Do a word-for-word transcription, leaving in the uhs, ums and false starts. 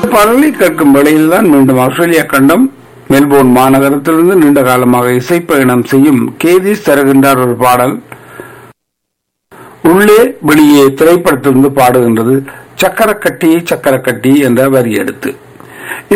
பாடலை கேட்கும் வேளையில்தான் மீண்டும் ஆஸ்திரேலியா கண்டம் மெல்போர்ன் மாநகரத்திலிருந்து நீண்ட காலமாக இசைப்பயணம் செய்யும் கேதீஸ் தருகின்றார் ஒரு பாடல். உள்ளே வெளியே திரைப்படத்திலிருந்து பாடுகின்றது. சக்கரக்கட்டி சக்கரக்கட்டி என்ற வரி எடுத்து